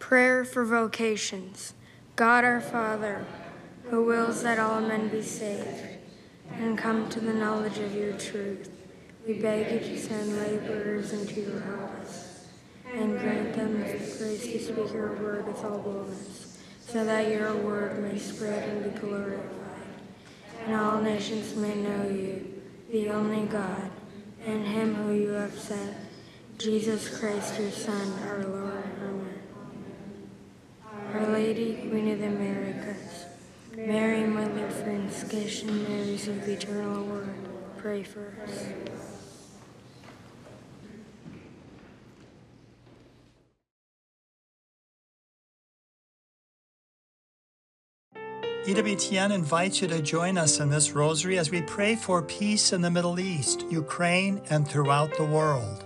Prayer for vocations. God our Father, who wills that all men be saved and come to the knowledge of your truth, we beg you to send laborers into your harvest, and grant them the grace to speak your word with all boldness, so that your word may spread and be glorified, and all nations may know you, the only God, and him who you have sent, Jesus Christ, your Son, our Lord. Amen. Our Lady, Queen of the Americas, Mary, Mother of Franciscan Marys of the Eternal Word, pray for us. EWTN invites you to join us in this rosary as we pray for peace in the Middle East, Ukraine, and throughout the world.